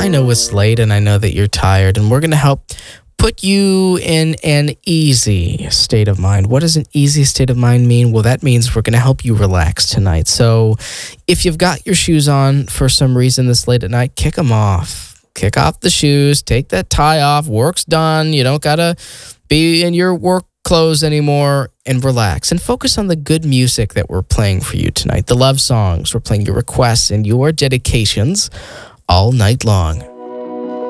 I know it's late and I know that you're tired, and we're going to help put you in an easy state of mind. What does an easy state of mind mean? Well, that means we're going to help you relax tonight. So if you've got your shoes on for some reason this late at night, kick them off. Kick off the shoes, take that tie off, work's done. You don't got to be in your work clothes anymore, and relax and focus on the good music that we're playing for you tonight. The love songs, we're playing your requests and your dedications all night long.